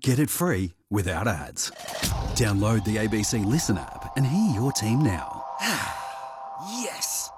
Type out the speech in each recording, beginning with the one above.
Get it free without ads. Download the ABC Listen app and hear your team now. Yes!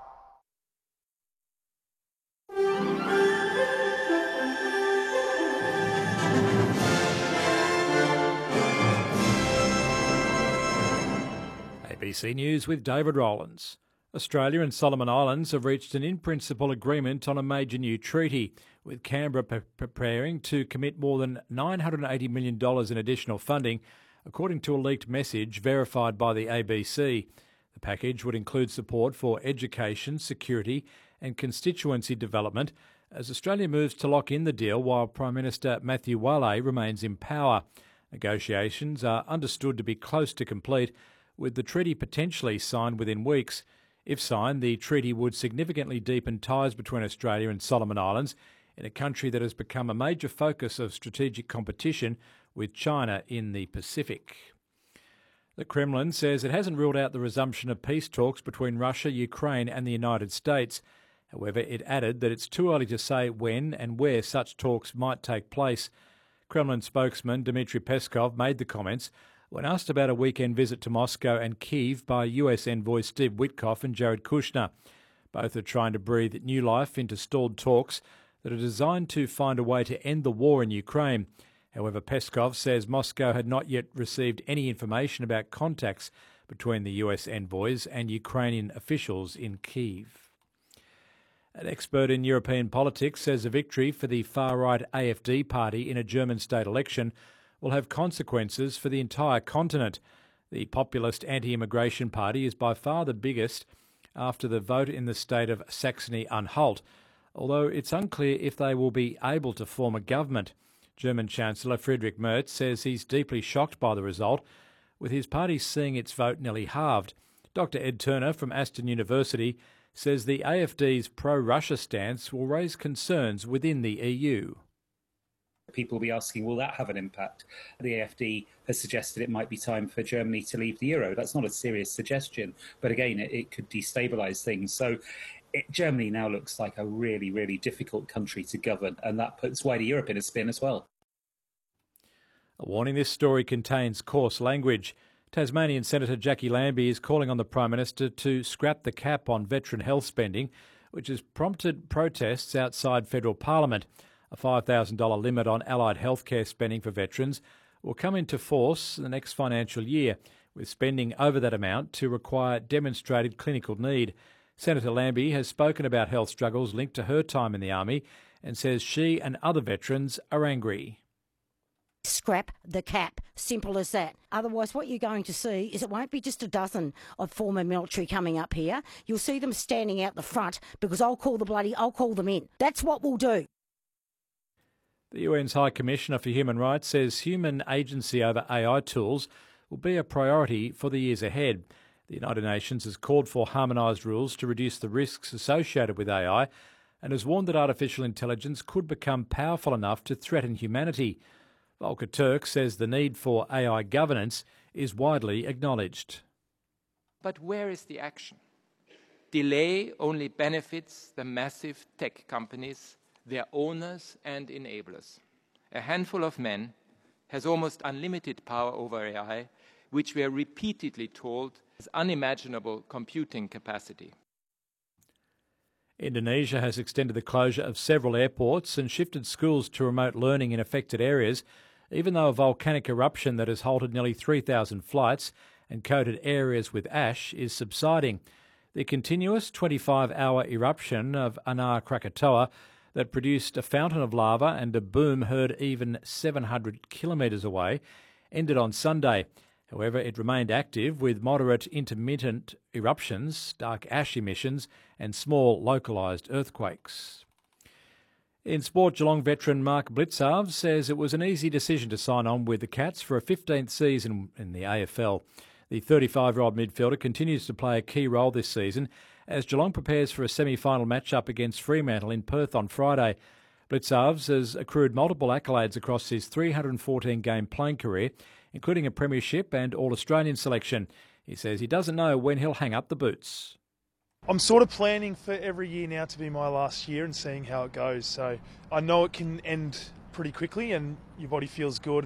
ABC News with David Rowlands. Australia and Solomon Islands have reached an in-principle agreement on a major new treaty, with Canberra preparing to commit more than $980 million in additional funding, according to a leaked message verified by the ABC. The package would include support for education, security and constituency development as Australia moves to lock in the deal while Prime Minister Matthew Wale remains in power. Negotiations are understood to be close to complete, with the treaty potentially signed within weeks. If signed, the treaty would significantly deepen ties between Australia and Solomon Islands in a country that has become a major focus of strategic competition with China in the Pacific. The Kremlin says it hasn't ruled out the resumption of peace talks between Russia, Ukraine and the United States. However, it added that it's too early to say when and where such talks might take place. Kremlin spokesman Dmitry Peskov made the comments when asked about a weekend visit to Moscow and Kyiv by US envoys Steve Witkoff and Jared Kushner. Both are trying to breathe new life into stalled talks that are designed to find a way to end the war in Ukraine. However, Peskov says Moscow had not yet received any information about contacts between the US envoys and Ukrainian officials in Kyiv. An expert in European politics says a victory for the far-right AfD party in a German state election will have consequences for the entire continent. The populist anti-immigration party is by far the biggest after the vote in the state of Saxony-Anhalt, although it's unclear if they will be able to form a government. German Chancellor Friedrich Merz says he's deeply shocked by the result, with his party seeing its vote nearly halved. Dr Ed Turner from Aston University says the AfD's pro-Russia stance will raise concerns within the EU. People will be asking, will that have an impact? The AfD has suggested it might be time for Germany to leave the euro. That's not a serious suggestion, but again, it could destabilise things. So Germany now looks like a really, really difficult country to govern, and that puts wider Europe in a spin as well. A warning: this story contains coarse language. Tasmanian Senator Jackie Lambie is calling on the Prime Minister to scrap the cap on veteran health spending, which has prompted protests outside federal Parliament. A $5,000 limit on allied healthcare spending for veterans will come into force the next financial year, with spending over that amount to require demonstrated clinical need. Senator Lambie has spoken about health struggles linked to her time in the Army and says she and other veterans are angry. Scrap the cap. Simple as that. Otherwise, what you're going to see is it won't be just a dozen of former military coming up here. You'll see them standing out the front because I'll call them in. That's what we'll do. The UN's High Commissioner for Human Rights says human agency over AI tools will be a priority for the years ahead. The United Nations has called for harmonised rules to reduce the risks associated with AI and has warned that artificial intelligence could become powerful enough to threaten humanity. Volker Turk says the need for AI governance is widely acknowledged. But where is the action? Delay only benefits the massive tech companies, their owners and enablers. A handful of men has almost unlimited power over AI, which we are repeatedly told has unimaginable computing capacity. Indonesia has extended the closure of several airports and shifted schools to remote learning in affected areas, even though a volcanic eruption that has halted nearly 3,000 flights and coated areas with ash is subsiding. The continuous 25-hour eruption of Anar Krakatoa that produced a fountain of lava and a boom heard even 700 kilometres away ended on Sunday. However, it remained active with moderate intermittent eruptions, dark ash emissions and small localised earthquakes. In sport, Geelong veteran Mark Blicavs says it was an easy decision to sign on with the Cats for a 15th season in the AFL. The 35-year-old midfielder continues to play a key role this season as Geelong prepares for a semi-final match-up against Fremantle in Perth on Friday. Blicavs has accrued multiple accolades across his 314-game playing career, including a premiership and All-Australian selection. He says he doesn't know when he'll hang up the boots. I'm sort of planning for every year now to be my last year and seeing how it goes. So I know it can end pretty quickly and your body feels good.